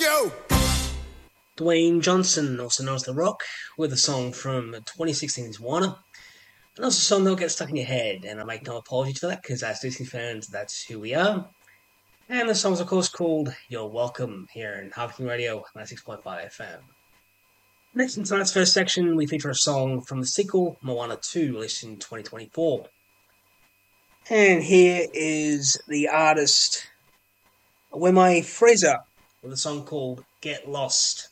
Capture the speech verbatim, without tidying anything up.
go. Dwayne Johnson, also known as The Rock, with a song from twenty sixteen's Warner. And also a song that'll get stuck in your head, and I make no apology for that, because as Disney fans, that's who we are. And the song's, of course, called You're Welcome, here in Harvey Radio, ninety-six point five F M. Next in tonight's first section, we feature a song from the sequel, Moana two, released in twenty twenty-four. And here is the artist, Wemai Fraser, with a song called Get Lost.